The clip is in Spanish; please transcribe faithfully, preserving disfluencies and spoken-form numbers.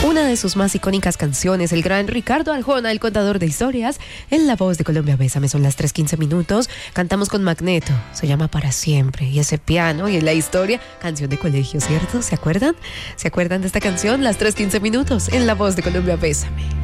una de sus más icónicas canciones, el gran Ricardo Arjona, el contador de historias, en la voz de Colombia Bésame. Son las tres quince minutos, cantamos con Magneto, se llama Para Siempre, y ese piano y la historia, canción de colegio, ¿cierto? ¿Se acuerdan? ¿Se acuerdan de esta canción? Las tres quince minutos, en la voz de Colombia Bésame.